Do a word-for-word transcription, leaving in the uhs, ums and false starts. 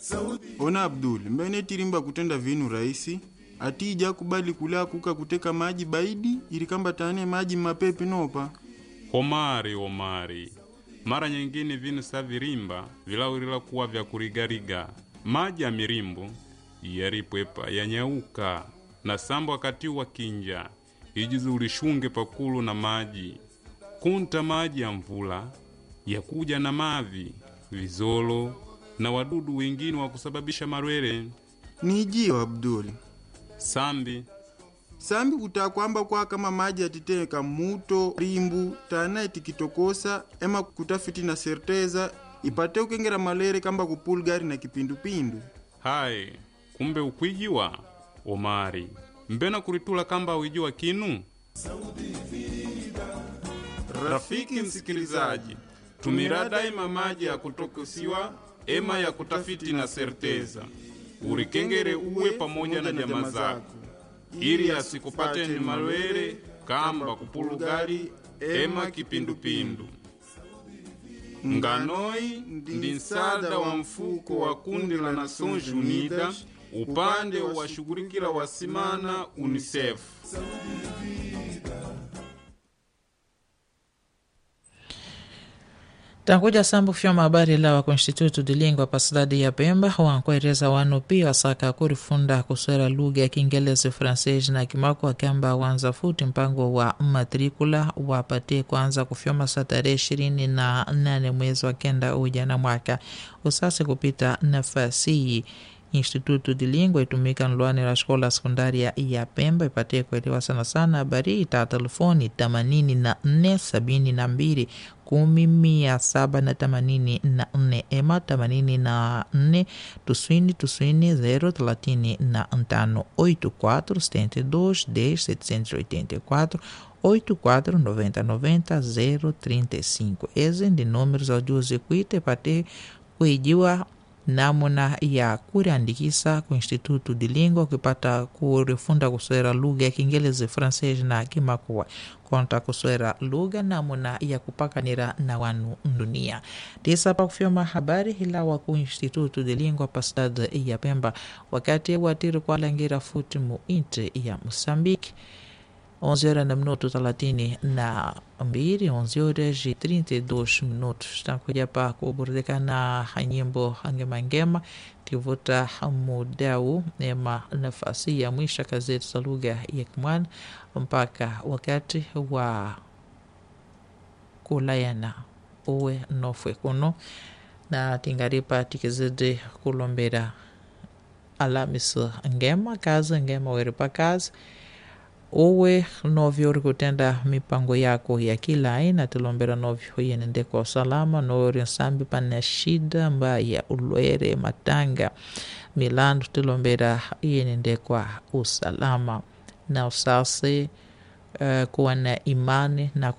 Ona Abdul, mbene tirimba kutenda vinu rahisi. Atija kubali kula kuka kuteka maji baidi ilikamba tane maji mapepe nopa. Omari, Omari. Mara nyingine vinu sa virimba vilawirila kuwa vya kurigariga. Maji ya mirimbu yaripwepa yanyauka na sambo wakati wa kinja ijizi ulishunge pakulu na maji. Kunta maji ya mvula ya kuja na mavi, vizolo na wadudu wengine wa kusababisha marwere. Nijio Abdul. Sambi. Sambi kutakwamba kwa kama maji atiteka muto, rimbu, tana itikitokosa, ema kutafiti na serteza, ipate ukengera malere kamba kupulgari na kipindupindu. Hai, kumbe ukwijiwa, Omari. Mbena kuritula kamba uijiwa kinu? Rafiki msikilizaji, tumira daima maji ya kutokosiwa, ema ya kutafiti na serteza. Urikengere uwe pamoja na jamaa zako, ili asikupate ni malwere kamba kupulugari ema kipindupindu. Nganoi ndi nsada wa mfuko wa kundi la Nações Unidas upande wa shughulikila wasimana UNICEF. Tanguja sambu fyoma habari la wa Instituto de Língua pa cidade ya Pemba wankueleza wanu pia saka kurifunda kuswera lugha ya Kiingereza, Fransês na Kimako akamba wanza futi mpango wa matrikula wapate kwanza kufyoma sa tarehe ishirini na nane mwezi wa kenda ujana mwaka usase kupita nafasi. Instituto de Língua itumika nluani la shkola sekundaria ya Pemba ipate kuelewa sana sana habari ita telefoni themanini na nne sabini na mbili kumi mia saba na themanini na nne ema themanini na nne tuswini tuswini zero thelathini na tano oito quatro setenta e dois dez setecentos e oitenta e quatro oito quatro noventa noventa zero trinta e cinco. Eze ndi números audios kuite pate kuijiwa namuna ya kuriandikisa ku Instituto de Língua kupata kurifunda kuswera lugha ya Kiingereza, Fransês na Kimakua konta kuswera lugha namuna ya kupakanira na wanu dunia. Tisa pa kufyoma habari hilawa ku Instituto de Língua pa cidade ya Pemba wakati watiri kwa langira futi mu inti ya Moçambique. onze horas na minuto thelathini na mbili, onze horas e trinta e dois minutos. Tankuja pa kuburdika na nyimbo ngema-ngema tivuta mudau ema nafasi ya mwisha kazeti za lugha ya Kimwana mpaka wakati wa kulayana uwe nofwe kuno na tingaripa tikizidi kulombera Alamisi ngema kazi ngema weripa kazi uwe novyo uri kutenda mipango yako ya kila aina. Tilombera novyo yenende kwa usalama nori nsambi pana shida mbaya ulwere matanga milandu. Tilombera yenende kwa usalama na usase uh, kuwa na imani na